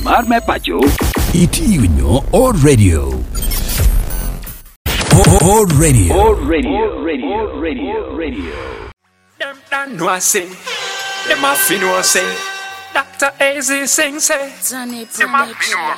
Marme Pacho. Itiunyo or radio. Or radio. Or radio. Them don't know I say. Them a fin know say. Dr. Easy sing say. Johnny Them a fin know.